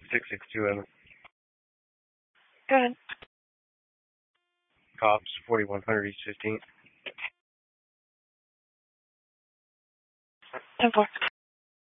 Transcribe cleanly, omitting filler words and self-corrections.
662 Go ahead. Cops, 4100 East 15th. 10-4.